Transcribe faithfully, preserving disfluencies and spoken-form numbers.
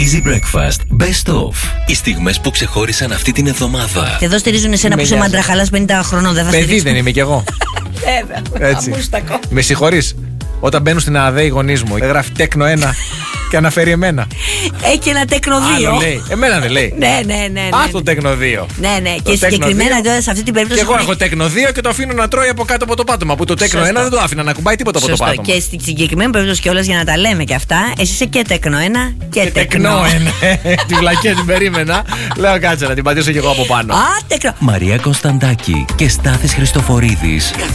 Easy Breakfast Best Of. Οι στιγμές που ξεχώρισαν αυτή την εβδομάδα. Και εδώ στηρίζουν εσένα που είσαι μαντραχαλάς πενήντα χρονών. Δεν θα Παιδί στηρίξουν. δεν είμαι κι εγώ. Βέβαια. Έτσι. Με συγχωρείς. Όταν μπαίνουν στην ΑΔΕ οι γονείς μου, γράφει τέκνο ένα και αναφέρει εμένα. Έχει και ένα τέκνο δύο. Άλλο λέει. Εμένα δεν λέει. Ναι, ναι, ναι. ναι. Α, το τέκνο δύο. Ναι, ναι. Το Και τέκνο συγκεκριμένα δύο. τώρα σε αυτή την περίπτωση. Και εγώ έχουν- έχω τέκνο δύο και το αφήνω να τρώει από κάτω από το πάτωμα. Που το τέκνο Σωστό. ένα δεν το άφηνα να κουμπάει τίποτα από το Σωστό. πάτωμα. Και στην συγκεκριμένη περίπτωση κιόλας για να τα λέμε και αυτά, εσύ είσαι και τέκνο ένα και, Και τεκνό ένα. Την βλακία την περίμενα. Λέω κάτσε να την πατήσω κι εγώ από πάνω. Α, τέκνο. Μαρία Κωνσταντάκη και Στάθης Χριστοφορίδης.